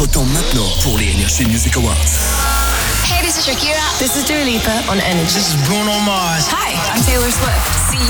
Votons maintenant pour les Energy Music Awards. Hey, this is Shakira. This is Dua Lipa on Energy. This is Bruno Mars. Hi, I'm Taylor Swift. See